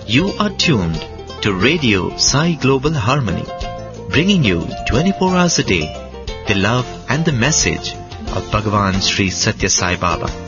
You are tuned to Radio Sai Global Harmony, bringing you 24 hours a day the love and the message of Bhagavan Sri Satya Sai Baba.